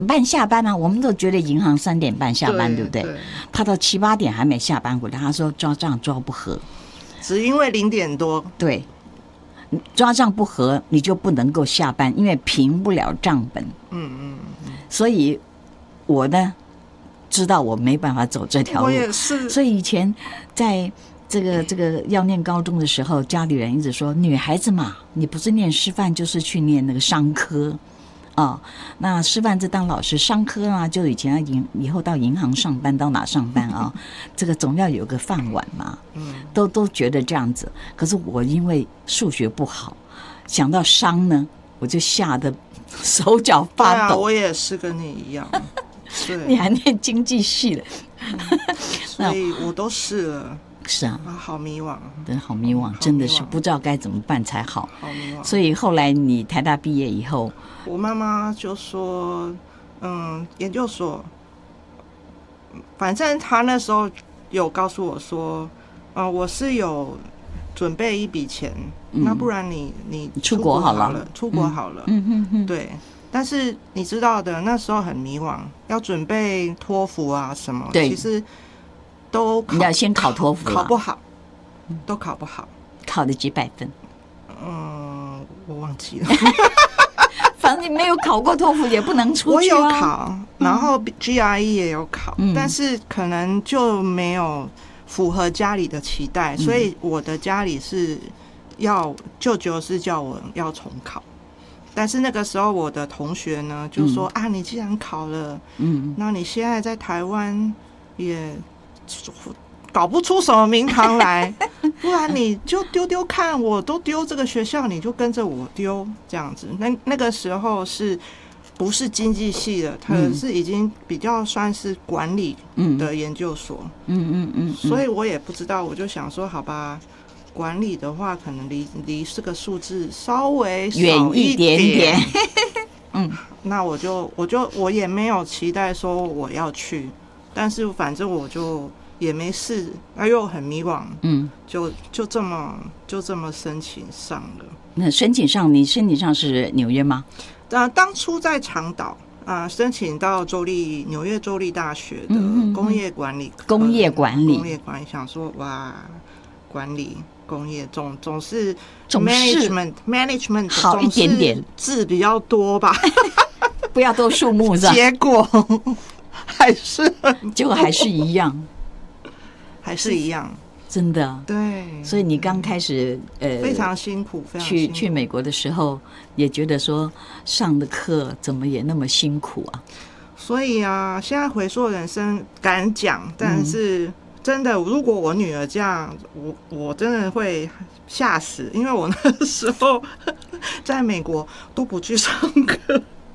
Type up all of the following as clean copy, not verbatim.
半下班啊，我们都觉得银行3点半下班，对不对？ 对， 他到7、8点还没下班回来，他说抓账抓不合， 只因为0点多， 对，抓账不合你就不能够下班，因为平不了账本。所以我呢知道我没办法走这条路， 我也是。 所以以前在这个要念高中的时候，家里人一直说女孩子嘛，你不是念师范就是去念那个商科。那师范是当老师，商科啊，就以前以后到银行上班，到哪上班啊？这个总要有个饭碗嘛。都觉得这样子。可是我因为数学不好，想到商呢，我就吓得手脚发抖。 我也是跟你一样。对， 你还念经济系的， 所以我都试了。 是啊， 好迷惘， 真好迷惘，真的是不知道该怎么办才好。 好迷惘。 所以后来你台大毕业以后， 我妈妈就说，研究所，反正她那时候有告诉我说，我是有准备一笔钱，那不然你出国好了， 出国好了，对。但是你知道的，那时候很迷惘，要准备托福啊什么，其实都你要先考托福， 考不好，都考不好。 考了几百分？ 我忘记了。 反正你没有考过托福也不能出去啊。 我有考，然后 GRE 也有考，但是可能就没有符合家里的期待，所以我的家里是舅舅是叫我要重考。但是那个时候我的同学呢就说你既然考了，那你现在在台湾也搞不出什么名堂来，不然你就丢丢看，我都丢这个学校，你就跟着我丢这样子。那个时候是不是经济系的？它是已经比较算是管理的研究所。所以我也不知道，我就想说，好吧。管理的话，可能离这个数字稍微远一点点。 那我也没有期待说我要去，但是反正我就也没事，又很迷惘，就这么申请上了。 那你申请上是纽约吗？ 当初在长岛申请到纽约州立大学的工业管理，想说哇，管理。工业总是 management 好一点点， 字比较多吧， 不要多数目是吧？ 结果结果还是一样，真的。 对， 所以你刚开始非常辛苦，非常辛苦去美国的时候，也觉得说上的课怎么也那么辛苦啊？ 所以现在回溯人生敢讲，但是。真的，如果我女儿这样，我真的会吓死，因为我那时候在美国都不去上课，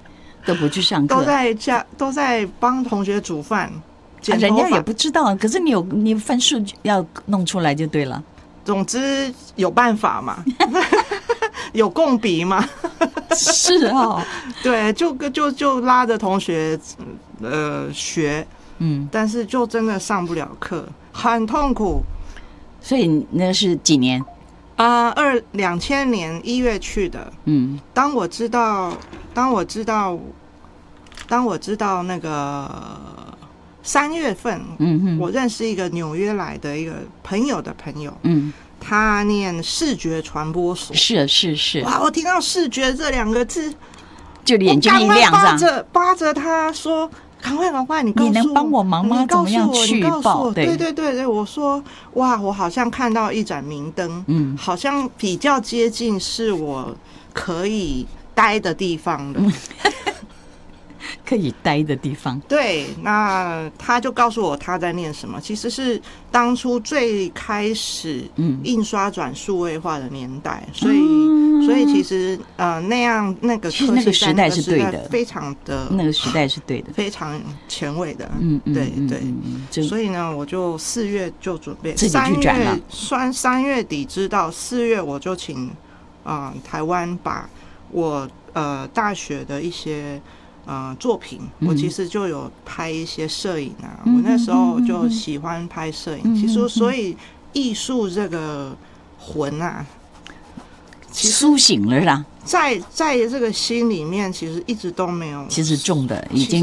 都在帮同学煮饭，剪头发， 人家也不知道，可是你分数要弄出来就对了。 总之有办法嘛，有共笔嘛， 是哦， 对，就拉着同学学。但是就真的上不了课，很痛苦。 所以那是几年 ？2000年1月去的。当我知道那个3月份，我认识一个纽约来的一个朋友的朋友，他念视觉传播所。 是。 哇！我听到视觉这2个字， 就眼睛一亮， 扒着他说。赶快！你能帮我忙吗？怎么样去报？ 对，我说哇，我好像看到一盏明灯，好像比较接近是我可以待的地方了。 可以待的地方。 对，那他就告诉我他在念什么，其实是当初最开始印刷转数位化的年代，所以其实那个科技时代是对的， 非常的那个时代是对的， 非常前卫的，对，所以呢，我就4月就准备自己去转了 ，3月底知道，4月我就请台湾把我大学的一些作品，我其实就有拍一些摄影啊，我那时候就喜欢拍摄影，其实所以艺术这个魂啊， 苏醒了啦， 在这个心里面，其实一直都没有， 其实种的已经